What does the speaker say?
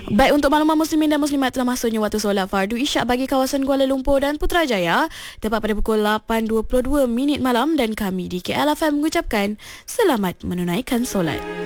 Baik, untuk makluman muslimin dan muslimat, telah masuknya waktu solat fardu Isyak bagi kawasan Kuala Lumpur dan Putrajaya tepat pada pukul 8.22 malam, dan kami di KL FM mengucapkan selamat menunaikan solat.